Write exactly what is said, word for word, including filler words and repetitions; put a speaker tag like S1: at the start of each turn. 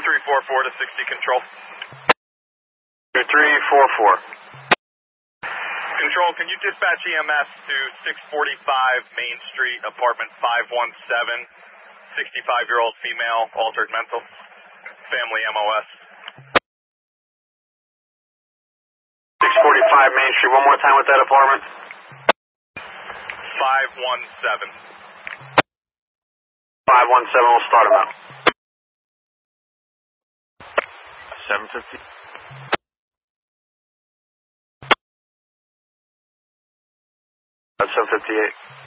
S1: three four four to sixty control.
S2: two three four four.
S1: Control, can you dispatch E M S to six forty-five Main Street, apartment five one seven, sixty-five-year-old female, altered mental, family M O S.
S2: six forty-five Main Street, one more time with that apartment.
S1: five one seven.
S2: five one seven, we'll start him out.
S3: seven fifty.
S2: That's seven fifty-eight.